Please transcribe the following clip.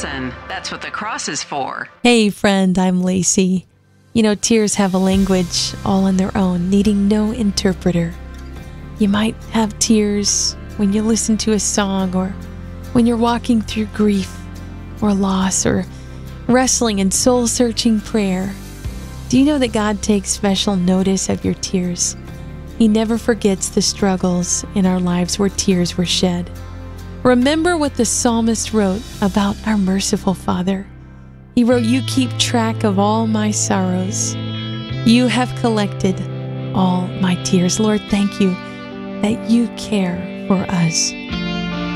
listen. That's what the cross is for. Hey friend, I'm Lacey. You know, tears have a language all on their own, needing no interpreter. You might have tears when you listen to a song, or when you're walking through grief or loss, or wrestling in soul-searching prayer. Do you know that God takes special notice of your tears? He never forgets the struggles in our lives where tears were shed. Remember what the psalmist wrote about our merciful Father. He wrote, "You keep track of all my sorrows. You have collected all my tears." Lord, thank you that you care for us.